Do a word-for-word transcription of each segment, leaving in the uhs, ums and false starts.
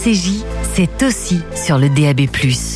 C J, c'est aussi sur le D A B plus.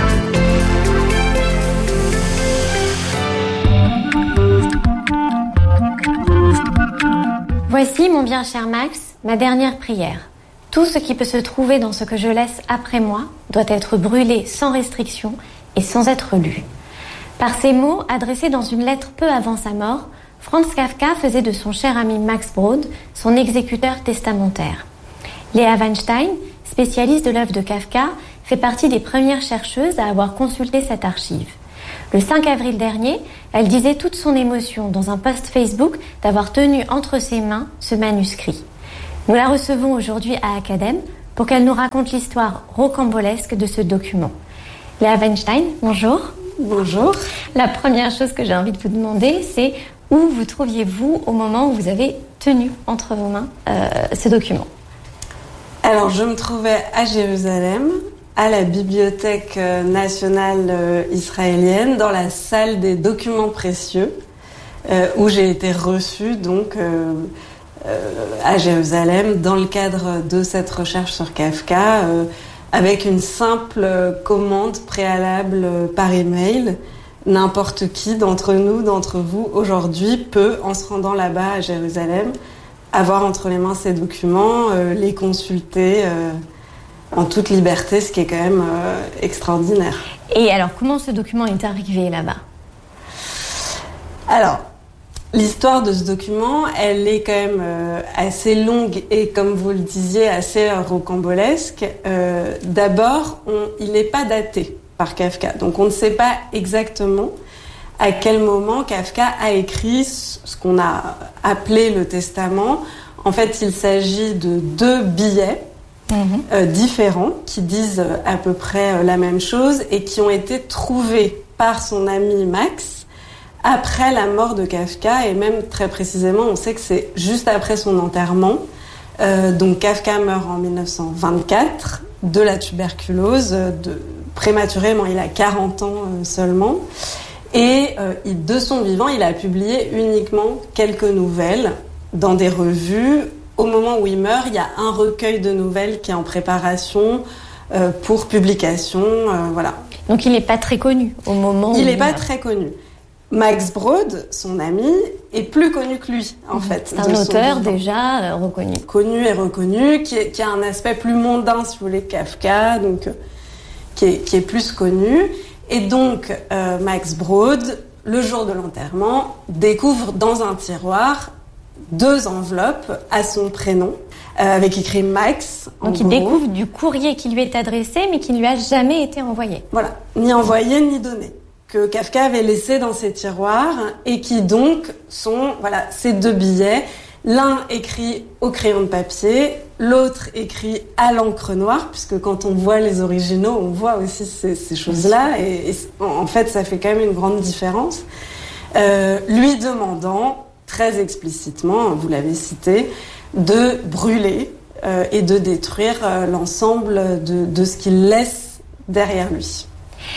Voici, mon bien cher Max, ma dernière prière. Tout ce qui peut se trouver dans ce que je laisse après moi doit être brûlé sans restriction et sans être lu. Par ces mots, adressés dans une lettre peu avant sa mort, Franz Kafka faisait de son cher ami Max Brod son exécuteur testamentaire. Léa Weinstein, spécialiste de l'œuvre de Kafka, fait partie des premières chercheuses à avoir consulté cette archive. Le cinq avril dernier, elle disait toute son émotion dans un post Facebook d'avoir tenu entre ses mains ce manuscrit. Nous la recevons aujourd'hui à Academ pour qu'elle nous raconte l'histoire rocambolesque de ce document. Léa Weinstein, bonjour. Bonjour. La première chose que j'ai envie de vous demander, c'est où vous trouviez-vous au moment où vous avez tenu entre vos mains euh, ce document ? Alors, je me trouvais à Jérusalem, à la Bibliothèque nationale israélienne, dans la salle des documents précieux, euh, où j'ai été reçue donc euh, euh, à Jérusalem dans le cadre de cette recherche sur Kafka, euh, avec une simple commande préalable par email. N'importe qui d'entre nous, d'entre vous, aujourd'hui, peut, en se rendant là-bas à Jérusalem, avoir entre les mains ces documents, euh, les consulter euh, en toute liberté, ce qui est quand même euh, extraordinaire. Et alors, comment ce document est arrivé là-bas ? Alors, l'histoire de ce document, elle est quand même euh, assez longue et, comme vous le disiez, assez euh, rocambolesque. Euh, d'abord, on, il n'est pas daté par Kafka. Donc, on ne sait pas exactement à quel moment Kafka a écrit ce qu'on a appelé le testament. En fait, il s'agit de deux billets mmh. euh, différents qui disent à peu près la même chose et qui ont été trouvés par son ami Max après la mort de Kafka, et même très précisément, on sait que c'est juste après son enterrement. Euh, donc Kafka meurt en dix-neuf cent vingt-quatre de la tuberculose, de, prématurément, il a quarante ans euh, seulement. Et euh, de son vivant, il a publié uniquement quelques nouvelles dans des revues. Au moment où il meurt, il y a un recueil de nouvelles qui est en préparation euh, pour publication. Euh, voilà. Donc il n'est pas très connu au moment où il il n'est pas meurt. très connu. Max Brod, son ami, est plus connu que lui, en mmh. fait. C'est un auteur déjà euh, reconnu. Connu et reconnu, qui, est, qui a un aspect plus mondain, si vous voulez, que Kafka, donc, euh, qui, est, qui est plus connu. Et donc, euh, Max Brod, le jour de l'enterrement, découvre dans un tiroir deux enveloppes à son prénom, euh, avec écrit Max. Donc il découvre du courrier qui lui est adressé, mais qui ne lui a jamais été envoyé. Voilà, ni envoyé ni donné, que Kafka avait laissé dans ses tiroirs, et qui donc sont, voilà, ces deux billets. L'un écrit au crayon de papier, l'autre écrit à l'encre noire, puisque quand on voit les originaux, on voit aussi ces, ces choses-là, et, et en fait, ça fait quand même une grande différence. Euh, lui demandant, très explicitement, vous l'avez cité, de brûler euh, et de détruire euh, l'ensemble de, de ce qu'il laisse derrière lui.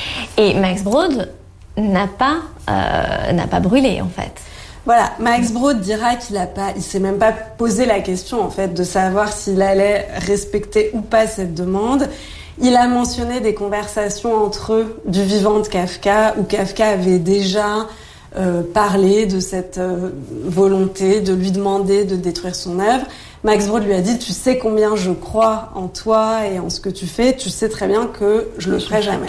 Et Max Brod n'a pas, euh, n'a pas brûlé, en fait. Voilà, Max Brod dira qu'il a pas, il s'est même pas posé la question, en fait, de savoir s'il allait respecter ou pas cette demande. Il a mentionné des conversations entre eux du vivant de Kafka, où Kafka avait déjà euh, parlé de cette euh, volonté de lui demander de détruire son œuvre. Max Brod lui a dit « Tu sais combien je crois en toi et en ce que tu fais, tu sais très bien que je le ferai jamais. »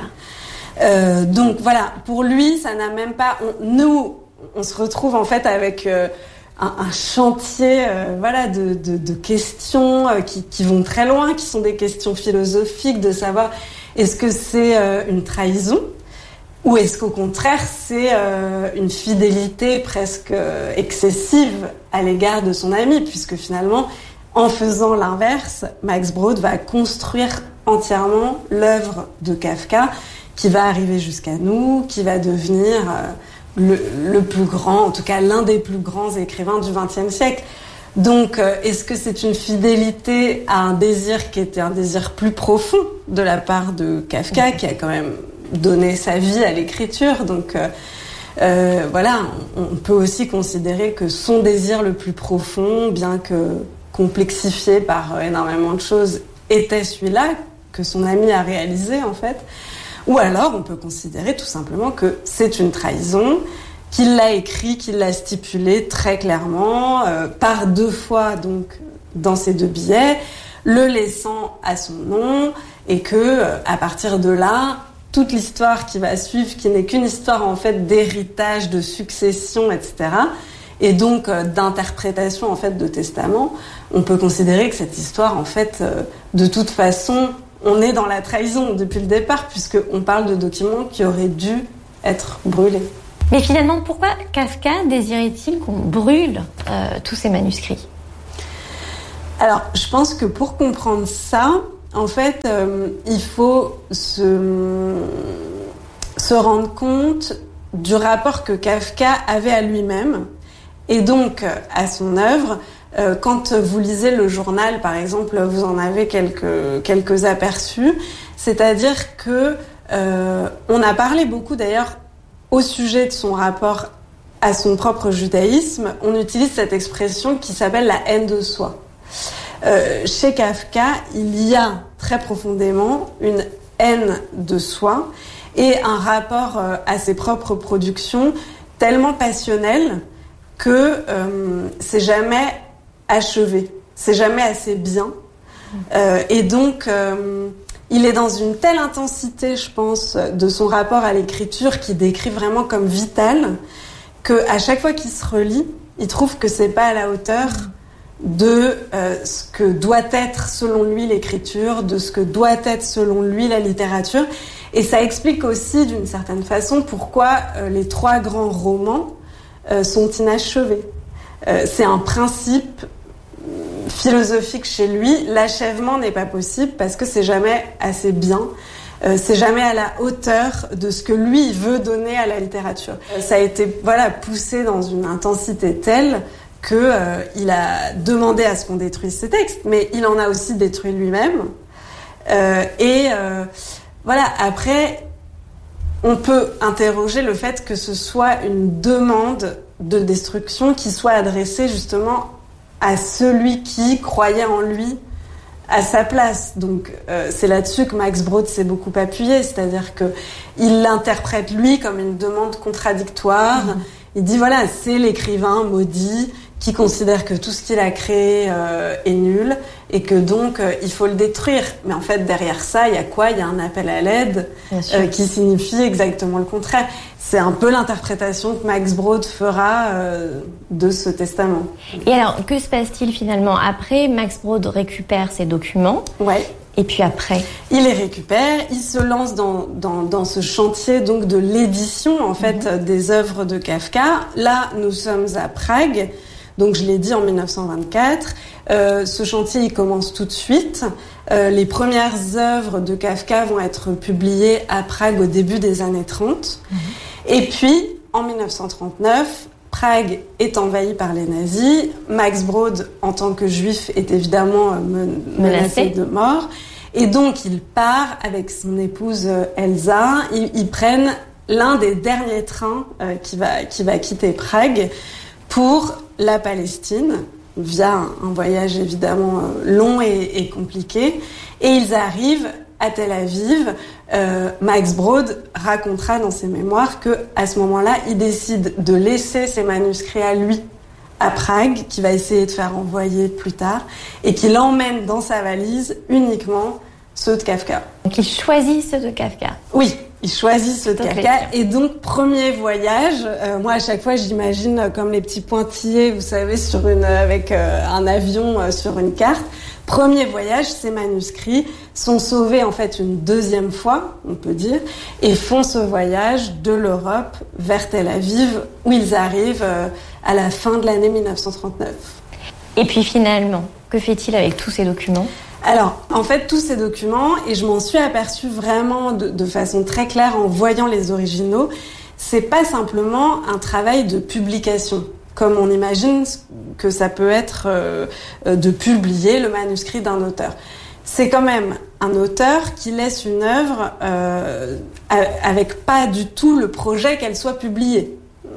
Euh, donc voilà, pour lui, ça n'a même pas... On, nous, on se retrouve en fait avec euh, un, un chantier euh, voilà, de, de, de questions euh, qui, qui vont très loin, qui sont des questions philosophiques, de savoir est-ce que c'est euh, une trahison ou est-ce qu'au contraire c'est euh, une fidélité presque euh, excessive à l'égard de son ami, puisque finalement, en faisant l'inverse, Max Brod va construire entièrement l'œuvre de Kafka, qui va arriver jusqu'à nous, qui va devenir euh, le, le plus grand, en tout cas l'un des plus grands écrivains du vingtième siècle. Donc, euh, est-ce que c'est une fidélité à un désir qui était un désir plus profond de la part de Kafka, qui a quand même donné sa vie à l'écriture? Donc, euh, euh, voilà, on, on peut aussi considérer que son désir le plus profond, bien que complexifié par énormément de choses, était celui-là que son ami a réalisé en fait. Ou alors on peut considérer tout simplement que c'est une trahison, qu'il l'a écrit, qu'il l'a stipulé très clairement, euh, par deux fois donc dans ces deux billets, le laissant à son nom, et que euh, à partir de là, toute l'histoire qui va suivre, qui n'est qu'une histoire en fait d'héritage, de succession, et cetera, et donc euh, d'interprétation en fait de testament, on peut considérer que cette histoire en fait, euh, de toute façon, on est dans la trahison depuis le départ, puisqu'on parle de documents qui auraient dû être brûlés. Mais finalement, pourquoi Kafka désirait-il qu'on brûle euh, tous ces manuscrits ? Alors, je pense que pour comprendre ça, en fait, euh, il faut se, se rendre compte du rapport que Kafka avait à lui-même et donc à son œuvre. Euh, quand vous lisez le journal, par exemple, vous en avez quelques, quelques aperçus. C'est-à-dire que euh, on a parlé beaucoup d'ailleurs au sujet de son rapport à son propre judaïsme. On utilise cette expression qui s'appelle la haine de soi. Euh, chez Kafka, il y a très profondément une haine de soi et un rapport euh, à ses propres productions tellement passionnel que euh, c'est jamais achevé, c'est jamais assez bien. Euh, et donc, euh, il est dans une telle intensité, je pense, de son rapport à l'écriture qu'il décrit vraiment comme vital, que à chaque fois qu'il se relit, il trouve que c'est pas à la hauteur de euh, ce que doit être selon lui l'écriture, de ce que doit être selon lui la littérature. Et ça explique aussi d'une certaine façon pourquoi euh, les trois grands romans euh, sont inachevés. Euh, c'est un principe philosophique chez lui. L'achèvement n'est pas possible parce que c'est jamais assez bien. Euh, c'est jamais à la hauteur de ce que lui veut donner à la littérature. Euh, ça a été voilà poussé dans une intensité telle que euh, il a demandé à ce qu'on détruise ses textes, mais il en a aussi détruit lui-même. Euh, et euh, voilà, après, on peut interroger le fait que ce soit une demande de destruction qui soit adressée justement à celui qui croyait en lui à sa place. Donc euh, c'est là-dessus que Max Brod s'est beaucoup appuyé, c'est-à-dire que il l'interprète lui comme une demande contradictoire. Mmh. Il dit voilà, c'est l'écrivain maudit qui considère que tout ce qu'il a créé euh, est nul et que donc euh, il faut le détruire. Mais en fait, derrière ça, il y a quoi ? Il y a un appel à l'aide euh, qui signifie exactement le contraire. C'est un peu l'interprétation que Max Brod fera euh, de ce testament. Et alors, que se passe-t-il finalement après ? Max Brod récupère ses documents. Ouais. Et puis après ? Il les récupère, il se lance dans, dans, dans ce chantier donc de l'édition en fait mmh. des œuvres de Kafka. Là, nous sommes à Prague. Donc je l'ai dit en dix-neuf cent vingt-quatre, euh, ce chantier il commence tout de suite. Euh, les premières œuvres de Kafka vont être publiées à Prague au début des années trente. Mmh. Et puis en dix-neuf cent trente-neuf, Prague est envahie par les nazis. Max Brod, en tant que juif, est évidemment men- menacé de mort. Et donc il part avec son épouse Elsa. Ils, ils prennent l'un des derniers trains euh, qui va, qui va quitter Prague pour la Palestine, via un, un voyage évidemment euh, long et, et compliqué. Et ils arrivent à Tel Aviv. Euh, Max Brod racontera dans ses mémoires que à ce moment-là, il décide de laisser ses manuscrits à lui à Prague, qu'il va essayer de faire envoyer plus tard, et qu'il emmène dans sa valise uniquement ceux de Kafka. Donc il choisit ceux de Kafka. Oui. Il choisit ceux de Kafka. Et donc, premier voyage, euh, moi, à chaque fois, j'imagine comme les petits pointillés, vous savez, sur une, avec euh, un avion euh, sur une carte. Premier voyage, ces manuscrits sont sauvés, en fait, une deuxième fois, on peut dire, et font ce voyage de l'Europe vers Tel Aviv, où ils arrivent euh, à la fin de l'année dix-neuf cent trente-neuf. Et puis, finalement, que fait-il avec tous ces documents ? Alors, en fait, tous ces documents, et je m'en suis aperçue vraiment de, de façon très claire en voyant les originaux, c'est pas simplement un travail de publication, comme on imagine que ça peut être euh, de publier le manuscrit d'un auteur. C'est quand même un auteur qui laisse une œuvre euh, avec pas du tout le projet qu'elle soit publiée.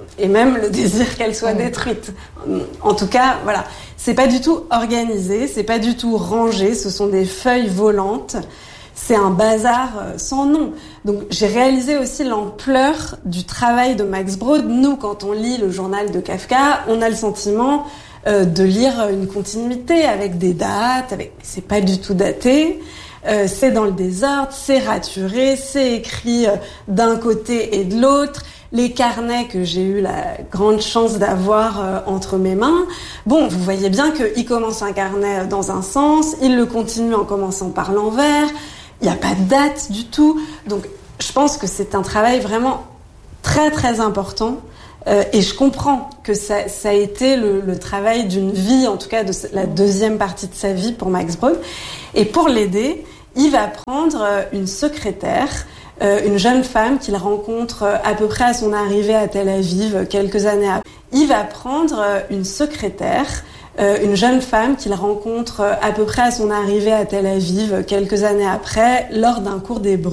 et même le désir qu'elle soit détruite. En tout cas, voilà, c'est pas du tout organisé, c'est pas du tout rangé, ce sont des feuilles volantes. C'est un bazar sans nom. Donc j'ai réalisé aussi l'ampleur du travail de Max Brod. Nous, quand on lit le journal de Kafka, on a le sentiment euh, de lire une continuité avec des dates, avec c'est pas du tout daté. Euh, c'est dans le désordre, c'est raturé, c'est écrit euh, d'un côté et de l'autre. Les carnets que j'ai eu la grande chance d'avoir euh, entre mes mains, bon, vous voyez bien qu'il commence un carnet dans un sens, il le continue en commençant par l'envers, il n'y a pas de date du tout. Donc, je pense que c'est un travail vraiment très très important. Euh, et je comprends que ça, ça a été le, le travail d'une vie, en tout cas de la deuxième partie de sa vie pour Max Brod. Et pour l'aider, il va prendre une secrétaire, euh, une jeune femme qu'il rencontre à peu près à son arrivée à Tel Aviv, quelques années après. Il va prendre une secrétaire, euh, une jeune femme qu'il rencontre à peu près à son arrivée à Tel Aviv, quelques années après, lors d'un cours d'hébreu.